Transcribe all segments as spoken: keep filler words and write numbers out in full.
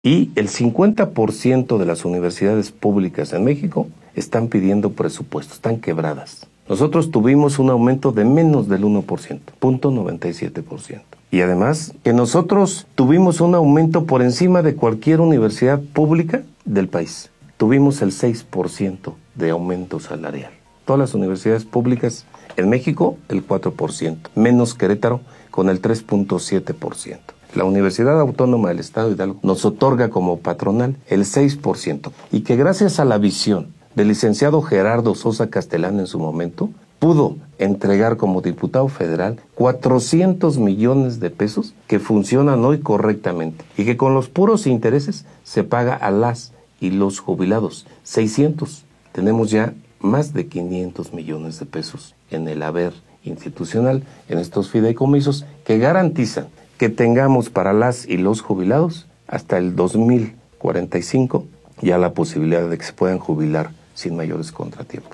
Y el cincuenta por ciento de las universidades públicas en México están pidiendo presupuesto, están quebradas. Nosotros tuvimos un aumento de menos del uno por ciento, punto noventa y siete por ciento. Y además que nosotros tuvimos un aumento por encima de cualquier universidad pública del país. Tuvimos el seis por ciento de aumento salarial. Todas las universidades públicas en México, el cuatro por ciento. Menos Querétaro, con el tres punto siete por ciento. La Universidad Autónoma del Estado de Hidalgo nos otorga como patronal el seis por ciento. Y que gracias a la visión del licenciado Gerardo Sosa Castellán en su momento, pudo entregar como diputado federal cuatrocientos millones de pesos que funcionan hoy correctamente y que con los puros intereses se paga a las y los jubilados. seiscientos. Tenemos ya más de quinientos millones de pesos en el haber institucional, en estos fideicomisos que garantizan que tengamos para las y los jubilados hasta el dos mil cuarenta y cinco ya la posibilidad de que se puedan jubilar sin mayores contratiempos.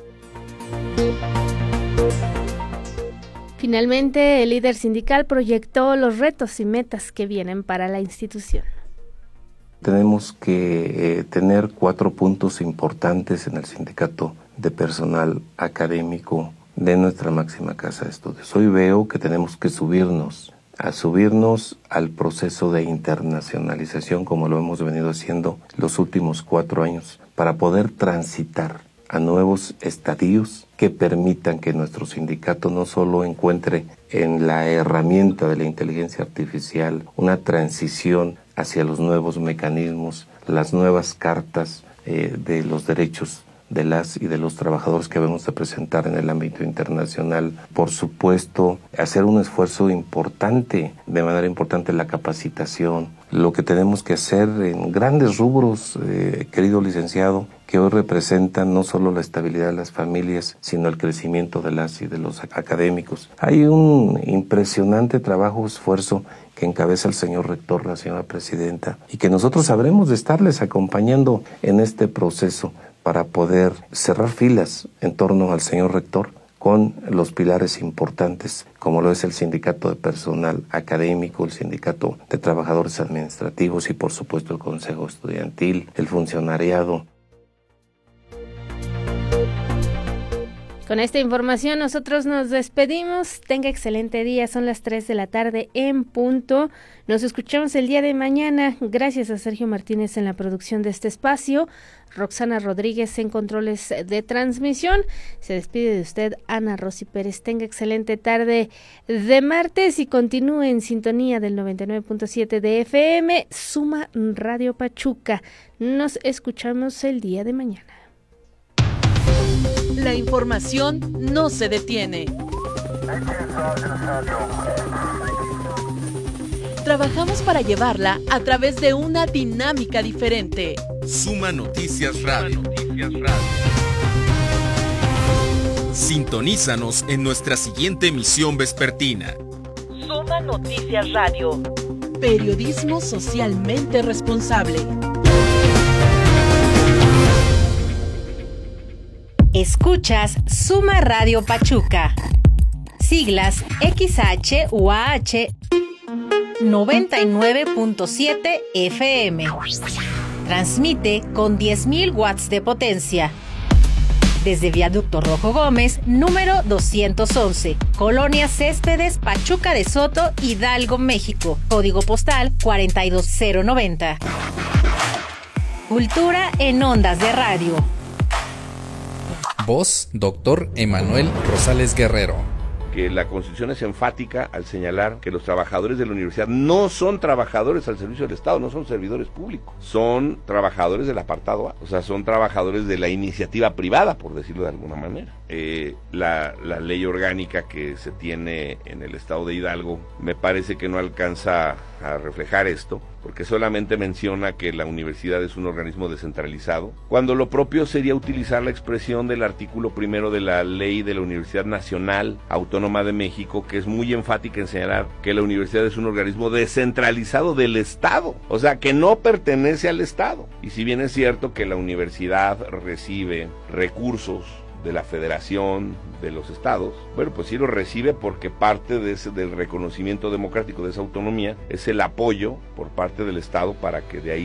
Finalmente, el líder sindical proyectó los retos y metas que vienen para la institución. Tenemos que eh, tener cuatro puntos importantes en el sindicato de personal académico de nuestra máxima casa de estudios. Hoy veo que tenemos que subirnos, a subirnos al proceso de internacionalización como lo hemos venido haciendo los últimos cuatro años para poder transitar a nuevos estadios que permitan que nuestro sindicato no solo encuentre en la herramienta de la inteligencia artificial una transición hacia los nuevos mecanismos, las nuevas cartas eh, de los derechos de las y de los trabajadores que debemos de presentar en el ámbito internacional. Por supuesto, hacer un esfuerzo importante, de manera importante, la capacitación, lo que tenemos que hacer en grandes rubros, eh, querido licenciado, que hoy representan no solo la estabilidad de las familias, sino el crecimiento de las y de los académicos. Hay un impresionante trabajo, esfuerzo que encabeza el señor rector, la señora presidenta, y que nosotros sabremos de estarles acompañando en este proceso para poder cerrar filas en torno al señor rector con los pilares importantes, como lo es el sindicato de personal académico, el sindicato de trabajadores administrativos y por supuesto el consejo estudiantil, el funcionariado. Con esta información nosotros nos despedimos. Tenga excelente día, son las tres de la tarde en punto. Nos escuchamos el día de mañana. Gracias a Sergio Martínez en la producción de este espacio, Roxana Rodríguez en controles de transmisión. Se despide de usted Ana Rosy Pérez. Tenga excelente tarde de martes y continúe en sintonía del noventa y nueve punto siete de F M, Suma Radio Pachuca. Nos escuchamos el día de mañana. La información no se detiene. Trabajamos para llevarla a través de una dinámica diferente. Suma Noticias Radio. Sintonízanos en nuestra siguiente emisión vespertina. Suma Noticias Radio. Periodismo socialmente responsable. Escuchas Suma Radio Pachuca. Siglas X H U A H noventa y nueve punto siete F M. Transmite con diez mil watts de potencia. Desde Viaducto Rojo Gómez, número doscientos once, Colonia Céspedes, Pachuca de Soto, Hidalgo, México. Código postal cuarenta y dos cero noventa. Cultura en ondas de radio. Voz, doctor Emanuel Rosales Guerrero. Que la Constitución es enfática al señalar que los trabajadores de la universidad no son trabajadores al servicio del Estado, no son servidores públicos, son trabajadores del apartado A, o sea, son trabajadores de la iniciativa privada, por decirlo de alguna manera. Eh, la, la ley orgánica que se tiene en el Estado de Hidalgo me parece que no alcanza a reflejar esto, porque solamente menciona que la universidad es un organismo descentralizado, cuando lo propio sería utilizar la expresión del artículo primero de la ley de la Universidad Nacional Autónoma de México, que es muy enfática en señalar que la universidad es un organismo descentralizado del Estado, o sea, que no pertenece al Estado. Y si bien es cierto que la universidad recibe recursos de la federación, de los estados, bueno, pues sí lo recibe porque parte de ese, del reconocimiento democrático de esa autonomía es el apoyo por parte del estado para que de ahí